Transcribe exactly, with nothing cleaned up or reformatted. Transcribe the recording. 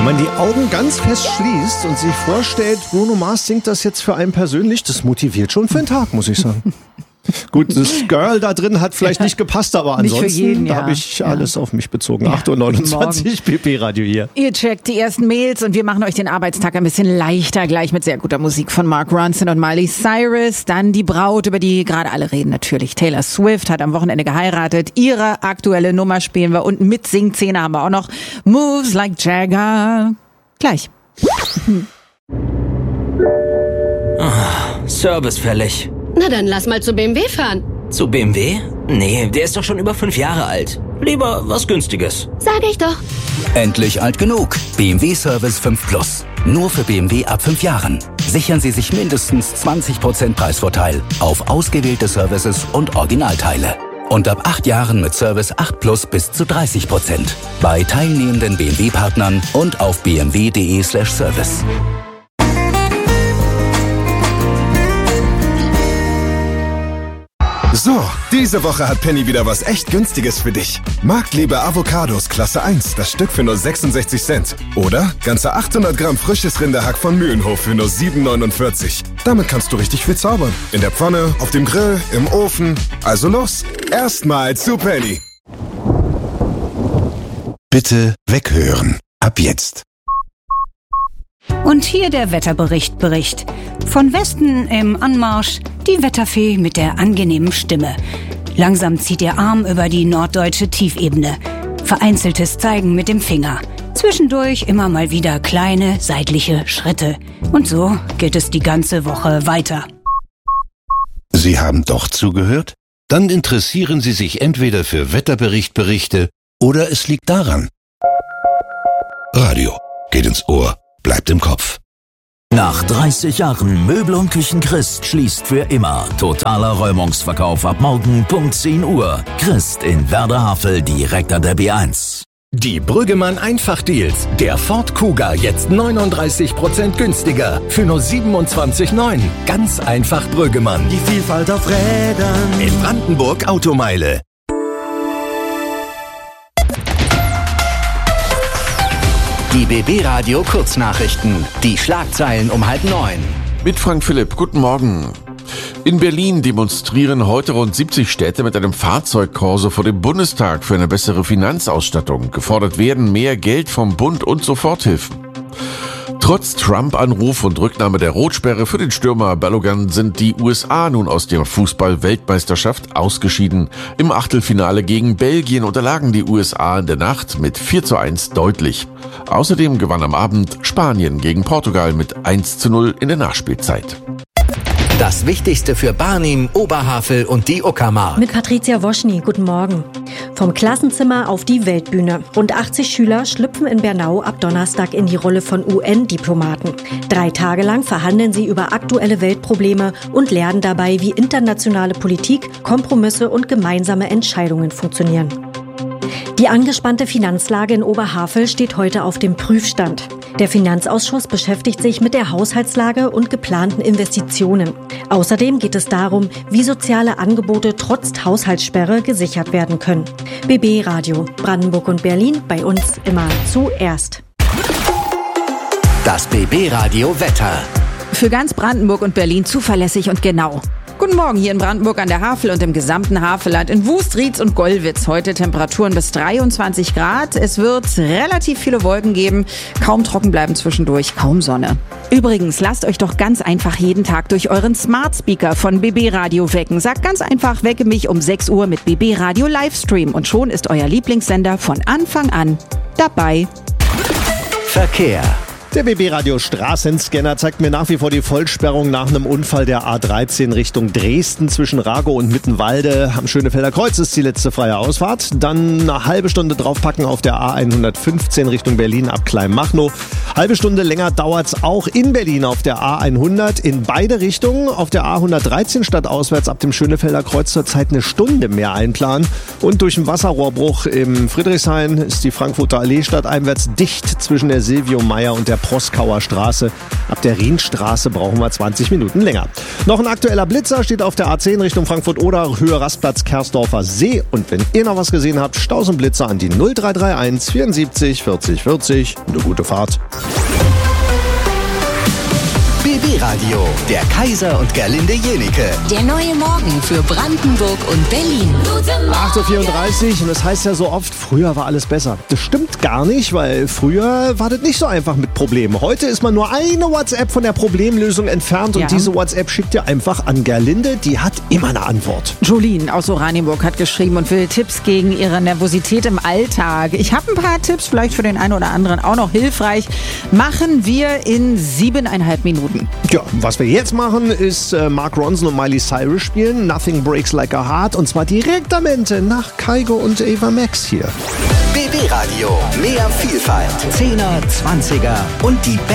Wenn man die Augen ganz fest schließt und sich vorstellt, Bruno Mars singt das jetzt für einen persönlich, das motiviert schon für den Tag, muss ich sagen. Gut, das Girl da drin hat vielleicht nicht gepasst, aber ansonsten nicht für jeden, ja. habe ich alles ja. auf mich bezogen. acht Uhr neunundzwanzig, B B Radio hier. Ihr checkt die ersten Mails und wir machen euch den Arbeitstag ein bisschen leichter, gleich mit sehr guter Musik von Mark Ronson und Miley Cyrus. Dann die Braut, über die gerade alle reden natürlich. Taylor Swift hat am Wochenende geheiratet. Ihre aktuelle Nummer spielen wir und mit Singszene haben wir auch noch Moves Like Jagger. Gleich. Oh, Service fällig. Na dann lass mal zu B M W fahren. Zu B M W? Nee, der ist doch schon über fünf Jahre alt. Lieber was Günstiges. Sag ich doch. Endlich alt genug. B M W Service fünf Plus. Nur für B M W ab fünf Jahren. Sichern Sie sich mindestens zwanzig Prozent Preisvorteil auf ausgewählte Services und Originalteile. Und ab acht Jahren mit Service acht Plus bis zu dreißig Prozent. Bei teilnehmenden B M W-Partnern und auf b m w punkt d e slash service. So, diese Woche hat Penny wieder was echt Günstiges für dich. Marktliebe Avocados Klasse eins, das Stück für nur sechsundsechzig Cent. Oder ganze achthundert Gramm frisches Rinderhack von Mühlenhof für nur sieben neunundvierzig. Damit kannst du richtig viel zaubern. In der Pfanne, auf dem Grill, im Ofen. Also los, erstmal zu Penny. Bitte weghören. Ab jetzt. Und hier der Wetterbericht Bericht. Von Westen im Anmarsch die Wetterfee mit der angenehmen Stimme. Langsam zieht ihr Arm über die norddeutsche Tiefebene. Vereinzeltes Zeigen mit dem Finger. Zwischendurch immer mal wieder kleine seitliche Schritte. Und so geht es die ganze Woche weiter. Sie haben doch zugehört? Dann interessieren Sie sich entweder für Wetterberichtberichte oder es liegt daran. Radio geht ins Ohr. Bleibt im Kopf. Nach dreißig Jahren Möbel und Küchen Christ schließt für immer. Totaler Räumungsverkauf ab morgen, Punkt zehn Uhr. Christ in Werder-Havel, direkt an der B eins. Die Brüggemann Einfachdeals. Der Ford Kuga jetzt neununddreißig Prozent günstiger. Für nur siebenundzwanzig Komma neun. Ganz einfach Brüggemann. Die Vielfalt auf Rädern. In Brandenburg Automeile. Die B B Radio Kurznachrichten. Die Schlagzeilen um halb neun. Mit Frank Philipp. Guten Morgen. In Berlin demonstrieren heute rund siebzig Städte mit einem Fahrzeugkorso vor dem Bundestag für eine bessere Finanzausstattung. Gefordert werden mehr Geld vom Bund und Soforthilfen. Trotz Trump-Anruf und Rücknahme der Rotsperre für den Stürmer Balogun sind die U S A nun aus der Fußball-Weltmeisterschaft ausgeschieden. Im Achtelfinale gegen Belgien unterlagen die U S A in der Nacht mit vier zu eins deutlich. Außerdem gewann am Abend Spanien gegen Portugal mit eins zu null in der Nachspielzeit. Das Wichtigste für Barnim, Oberhavel und die Uckermark. Mit Patricia Woschny, guten Morgen. Vom Klassenzimmer auf die Weltbühne. Rund achtzig Schüler schlüpfen in Bernau ab Donnerstag in die Rolle von U N-Diplomaten. Drei Tage lang verhandeln sie über aktuelle Weltprobleme und lernen dabei, wie internationale Politik, Kompromisse und gemeinsame Entscheidungen funktionieren. Die angespannte Finanzlage in Oberhavel steht heute auf dem Prüfstand. Der Finanzausschuss beschäftigt sich mit der Haushaltslage und geplanten Investitionen. Außerdem geht es darum, wie soziale Angebote trotz Haushaltssperre gesichert werden können. B B Radio, Brandenburg und Berlin, bei uns immer zuerst. Das B B Radio Wetter. Für ganz Brandenburg und Berlin zuverlässig und genau. Guten Morgen hier in Brandenburg an der Havel und im gesamten Havelland, in Wust, Rietz und Gollwitz. Heute Temperaturen bis dreiundzwanzig Grad. Es wird relativ viele Wolken geben, kaum trocken bleiben zwischendurch, kaum Sonne. Übrigens, lasst euch doch ganz einfach jeden Tag durch euren Smart Speaker von B B Radio wecken. Sagt ganz einfach, wecke mich um sechs Uhr mit B B Radio Livestream und schon ist euer Lieblingssender von Anfang an dabei. Verkehr. Der B B-Radio Straßenscanner zeigt mir nach wie vor die Vollsperrung nach einem Unfall der A dreizehn Richtung Dresden zwischen Ragow und Mittenwalde. Am Schönefelder Kreuz ist die letzte freie Ausfahrt. Dann eine halbe Stunde draufpacken auf der A hundertfünfzehn Richtung Berlin ab Kleinmachnow. Halbe Stunde länger dauert's auch in Berlin auf der A hundert in beide Richtungen. Auf der A hundertdreizehn stadtauswärts ab dem Schönefelder Kreuz zurzeit eine Stunde mehr einplanen. Und durch den Wasserrohrbruch im Friedrichshain ist die Frankfurter Allee stadteinwärts dicht zwischen der Silvio-Meyer und der Proskauer Straße. Ab der Rienstraße brauchen wir zwanzig Minuten länger. Noch ein aktueller Blitzer steht auf der A zehn Richtung Frankfurt-Oder, Höhe Rastplatz Kersdorfer See. Und wenn ihr noch was gesehen habt, Staus und Blitzer an die null drei drei eins vierundsiebzig vierzig vierzig. Eine gute Fahrt. B B-Radio, der Kaiser und Gerlinde Jenike. Der neue Morgen für Brandenburg und Berlin. acht Uhr vierunddreißig und das heißt ja so oft, früher war alles besser. Das stimmt gar nicht, weil früher war das nicht so einfach mit Problemen. Heute ist man nur eine WhatsApp von der Problemlösung entfernt und ja. diese WhatsApp schickt ihr einfach an Gerlinde. Die hat immer eine Antwort. Jolene aus Oranienburg hat geschrieben und will Tipps gegen ihre Nervosität im Alltag. Ich habe ein paar Tipps, vielleicht für den einen oder anderen auch noch hilfreich. Machen wir in siebeneinhalb Minuten. Ja, was wir jetzt machen, ist äh, Mark Ronson und Miley Cyrus spielen. Nothing Breaks Like a Heart. Und zwar direkt am Ende nach Kaigo und Ava Max hier. B B-Radio, mehr Vielfalt. Zehner, Zwanziger und die